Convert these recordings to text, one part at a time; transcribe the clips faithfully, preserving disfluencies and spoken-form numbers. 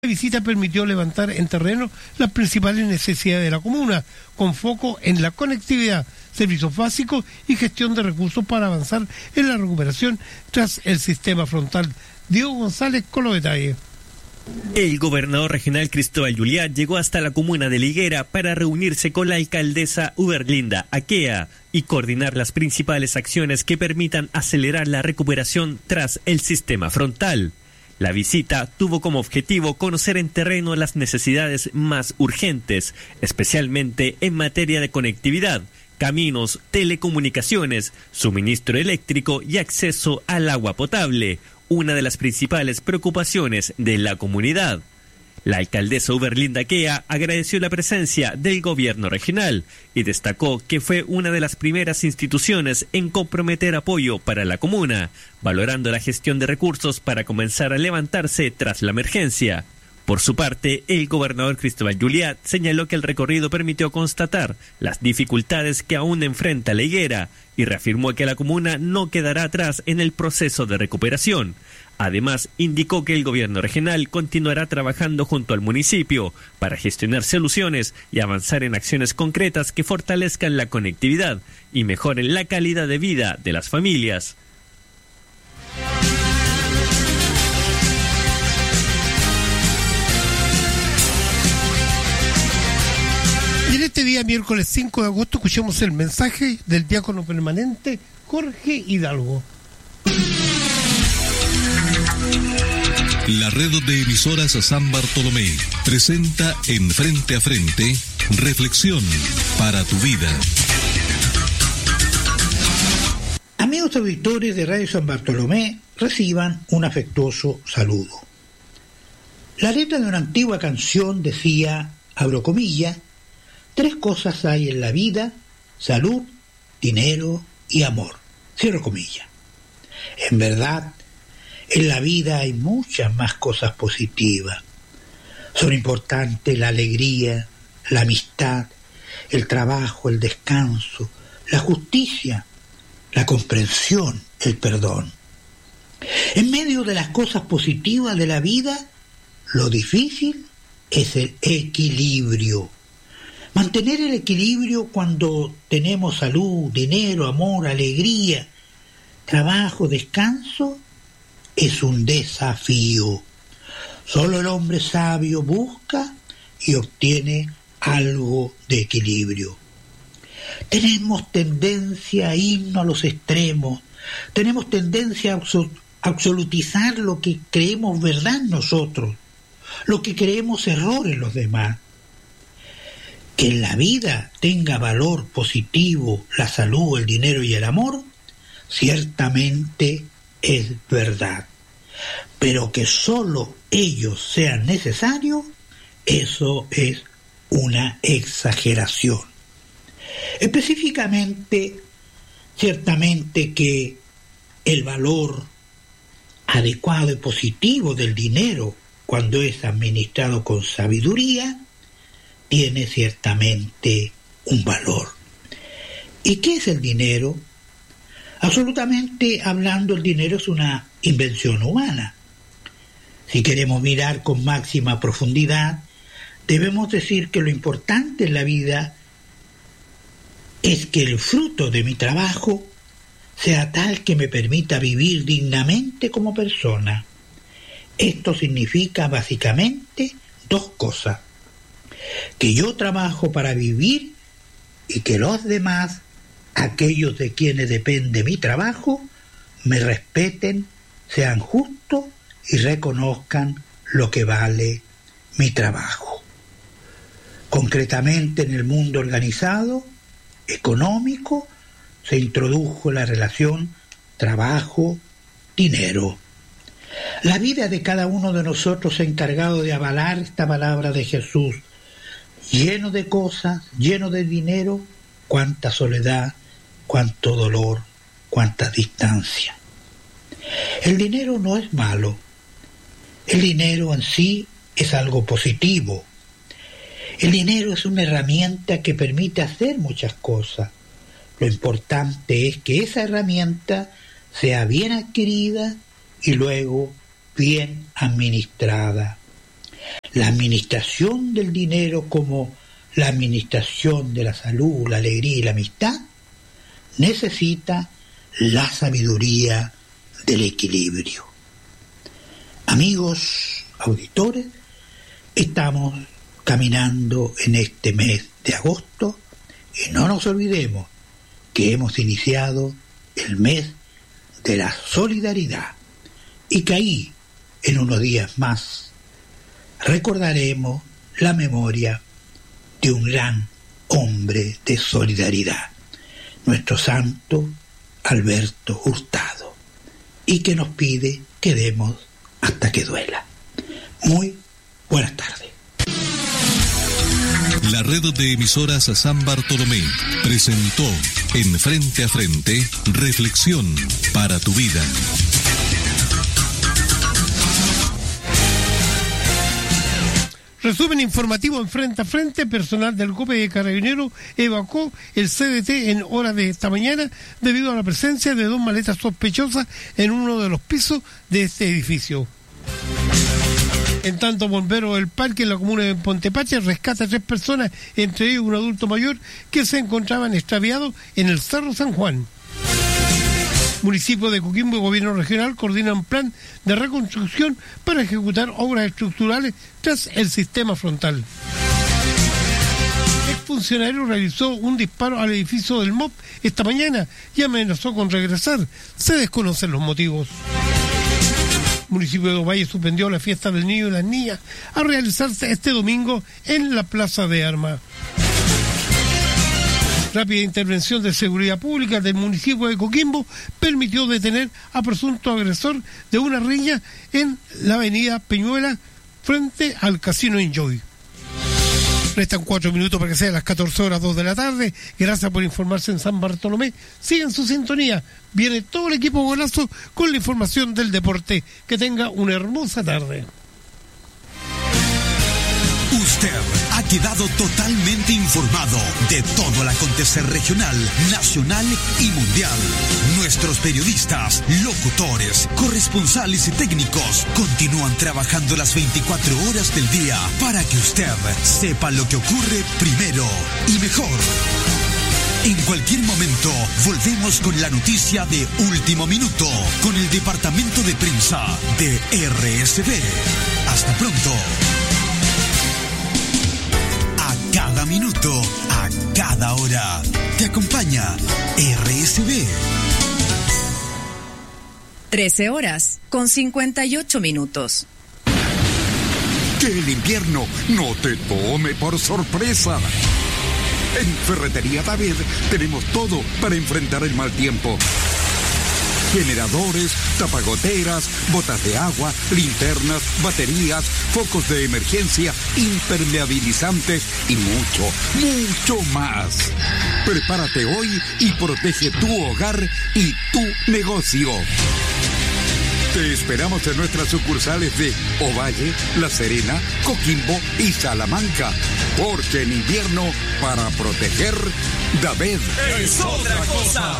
La visita permitió levantar en terreno las principales necesidades de la comuna, con foco en la conectividad, servicios básicos y gestión de recursos para avanzar en la recuperación tras el sistema frontal. Diego González con los detalles. El gobernador regional Cristóbal Juliá llegó hasta la comuna de La Higuera para reunirse con la alcaldesa Uberlinda Aquea y coordinar las principales acciones que permitan acelerar la recuperación tras el sistema frontal. La visita tuvo como objetivo conocer en terreno las necesidades más urgentes, especialmente en materia de conectividad, caminos, telecomunicaciones, suministro eléctrico y acceso al agua potable, una de las principales preocupaciones de la comunidad. La alcaldesa Uberlinda Aquea agradeció la presencia del gobierno regional y destacó que fue una de las primeras instituciones en comprometer apoyo para la comuna, valorando la gestión de recursos para comenzar a levantarse tras la emergencia. Por su parte, el gobernador Cristóbal Juliá señaló que el recorrido permitió constatar las dificultades que aún enfrenta La Higuera y reafirmó que la comuna no quedará atrás en el proceso de recuperación. Además, indicó que el gobierno regional continuará trabajando junto al municipio para gestionar soluciones y avanzar en acciones concretas que fortalezcan la conectividad y mejoren la calidad de vida de las familias. Y en este día, miércoles cinco de agosto, escuchemos el mensaje del diácono permanente Jorge Hidalgo. La red de emisoras San Bartolomé presenta en Frente a Frente, Reflexión para tu vida. Amigos auditores de Radio San Bartolomé, reciban un afectuoso saludo. La letra de una antigua canción decía, abro comillas, tres cosas hay en la vida, salud, dinero y amor. Cierro comillas. En verdad, en la vida hay muchas más cosas positivas. Son importantes la alegría, la amistad, el trabajo, el descanso, la justicia, la comprensión, el perdón. En medio de las cosas positivas de la vida, lo difícil es el equilibrio. Mantener el equilibrio cuando tenemos salud, dinero, amor, alegría, trabajo, descanso, es un desafío. Solo el hombre sabio busca y obtiene algo de equilibrio. Tenemos tendencia a irnos a los extremos, tenemos tendencia a absolutizar lo que creemos verdad en nosotros, lo que creemos error en los demás. Que en la vida tenga valor positivo la salud, el dinero y el amor, ciertamente es verdad, pero que solo ellos sean necesarios, eso es una exageración. Específicamente, ciertamente que el valor adecuado y positivo del dinero, cuando es administrado con sabiduría, tiene ciertamente un valor. ¿Y qué es el dinero? Absolutamente hablando, el dinero es una invención humana. Si queremos mirar con máxima profundidad, debemos decir que lo importante en la vida es que el fruto de mi trabajo sea tal que me permita vivir dignamente como persona. Esto significa básicamente dos cosas: que yo trabajo para vivir y que los demás, aquellos de quienes depende mi trabajo, me respeten, sean justos y reconozcan lo que vale mi trabajo. Concretamente, en el mundo organizado, económico, se introdujo la relación trabajo-dinero. La vida de cada uno de nosotros se ha encargado de avalar esta palabra de Jesús: lleno de cosas, lleno de dinero, cuánta soledad, cuánto dolor, cuánta distancia. El dinero no es malo. El dinero en sí es algo positivo. El dinero es una herramienta que permite hacer muchas cosas. Lo importante es que esa herramienta sea bien adquirida y luego bien administrada. la administración del dinero como la administración de la salud, la alegría y la amistad, necesita la sabiduría del equilibrio. Amigos auditores, estamos caminando en este mes de agosto y no nos olvidemos que hemos iniciado el mes de la solidaridad y que ahí, en unos días más, recordaremos la memoria de un gran hombre de solidaridad, nuestro santo Alberto Hurtado, y que nos pide que demos hasta que duela. Muy buenas tardes. La red de emisoras San Bartolomé presentó en Frente a Frente Reflexión para tu vida. Resumen informativo en Frente a Frente. Personal del G O P de Carabineros evacuó el C D T en horas de esta mañana debido a la presencia de dos maletas sospechosas en uno de los pisos de este edificio. En tanto, bomberos del parque en la comuna de Pontepache rescata a tres personas, entre ellos un adulto mayor que se encontraban extraviados en el Cerro San Juan. Municipio de Coquimbo y Gobierno Regional coordinan un plan de reconstrucción para ejecutar obras estructurales tras el sistema frontal. El funcionario realizó un disparo al edificio del M O P esta mañana y amenazó con regresar. Se desconocen los motivos. Municipio de Ovalle suspendió la fiesta del niño y las niñas a realizarse este domingo en la Plaza de Armas. Rápida intervención de seguridad pública del municipio de Coquimbo permitió detener a presunto agresor de una riña en la avenida Peñuela frente al Casino Enjoy. Restan cuatro minutos para que sean las catorce horas dos de la tarde. Gracias por informarse en San Bartolomé. Sigan su sintonía. Viene todo el equipo Golazo con la información del deporte. Que tenga una hermosa tarde. Usted ha quedado totalmente informado de todo el acontecer regional, nacional y mundial. Nuestros periodistas, locutores, corresponsales y técnicos continúan trabajando las veinticuatro horas del día para que usted sepa lo que ocurre primero y mejor. En cualquier momento volvemos con la noticia de último minuto con el departamento de prensa de R S B. Hasta pronto. Cada minuto, a cada hora, te acompaña R S B. trece horas con cincuenta y ocho minutos. Que el invierno no te tome por sorpresa. En Ferretería David tenemos todo para enfrentar el mal tiempo. Generadores, tapagoteras, botas de agua, linternas, baterías, focos de emergencia, impermeabilizantes y mucho, mucho más. Prepárate hoy y protege tu hogar y tu negocio. Te esperamos en nuestras sucursales de Ovalle, La Serena, Coquimbo y Salamanca. Porque en invierno, para proteger, David es otra cosa.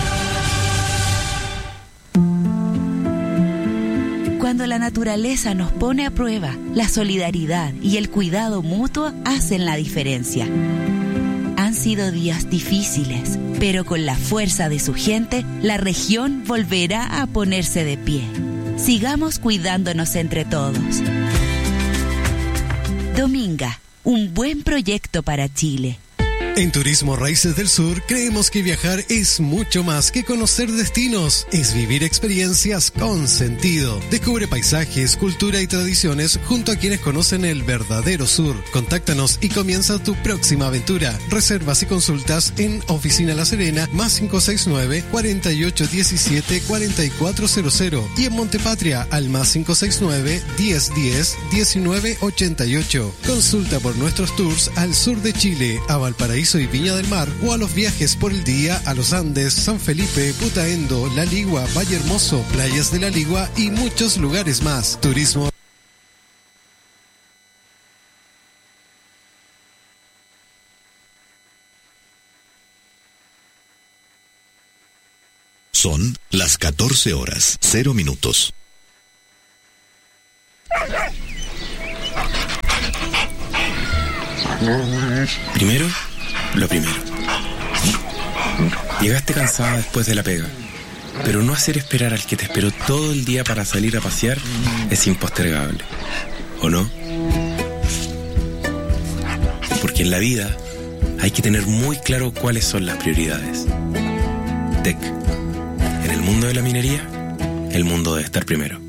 Cuando la naturaleza nos pone a prueba, la solidaridad y el cuidado mutuo hacen la diferencia. Han sido días difíciles, pero con la fuerza de su gente, la región volverá a ponerse de pie. Sigamos cuidándonos entre todos. Dominga, un buen proyecto para Chile. En Turismo Raíces del Sur creemos que viajar es mucho más que conocer destinos, es vivir experiencias con sentido. Descubre paisajes, cultura y tradiciones junto a quienes conocen el verdadero sur. Contáctanos y comienza tu próxima aventura. Reservas y consultas en Oficina La Serena más cinco seis nueve, cuarenta y ocho diecisiete, cuarenta y cuatro cero cero y en Montepatria al más cinco seis nueve, diez diez, diecinueve ochenta y ocho. Consulta por nuestros tours al sur de Chile, a Valparaíso y Viña del Mar o a los viajes por el día a los Andes, San Felipe, Putaendo, La Ligua, Valle Hermoso, Playas de La Ligua y muchos lugares más. Turismo. Son las catorce horas, cero minutos. Primero, lo primero. Llegaste cansada después de la pega, pero no hacer esperar al que te esperó todo el día para salir a pasear es impostergable, ¿o no? Porque en la vida hay que tener muy claro cuáles son las prioridades. T E C. En el mundo de la minería, el mundo debe estar primero.